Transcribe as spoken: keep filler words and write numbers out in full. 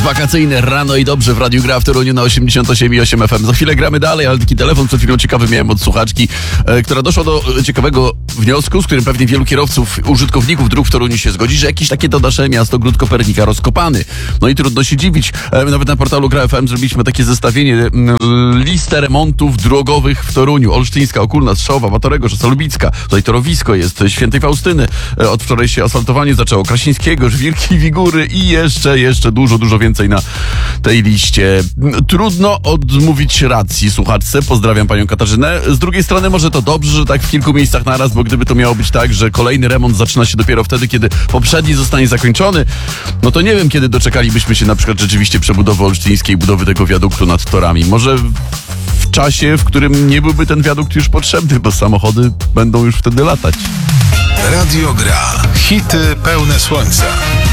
Wakacyjne rano i dobrze w Radiu Gra w Toruniu na osiemdziesiąt osiem i osiem F M. Za chwilę gramy dalej, ale taki telefon przed chwilą ciekawy miałem od słuchaczki, e, która doszła do ciekawego wniosku, z którym pewnie wielu kierowców, użytkowników dróg w Toruniu się zgodzi, że jakieś takie to nasze miasto Gród Kopernika rozkopany. No i trudno się dziwić. E, nawet na portalu Gra F M zrobiliśmy takie zestawienie, e, listę remontów drogowych w Toruniu. Olsztyńska, Okulna, Strzowa, Batorego, Szosa Lubicka. Tutaj torowisko jest, Świętej Faustyny. E, od wczoraj się asfaltowanie zaczęło. Krasińskiego, Żwirki, Wigury i jeszcze, jeszcze dużo, dużo więcej na tej liście. Trudno odmówić racji słuchaczce. Pozdrawiam panią Katarzynę. Z drugiej strony może to dobrze, że tak w kilku miejscach naraz, bo gdyby to miało być tak, że kolejny remont zaczyna się dopiero wtedy, kiedy poprzedni zostanie zakończony, no to nie wiem, kiedy doczekalibyśmy się na przykład rzeczywiście przebudowy olsztyńskiej, budowy tego wiaduktu nad torami. Może w czasie, w którym nie byłby ten wiadukt już potrzebny, bo samochody będą już wtedy latać. Radio Gra. Hity pełne słońca.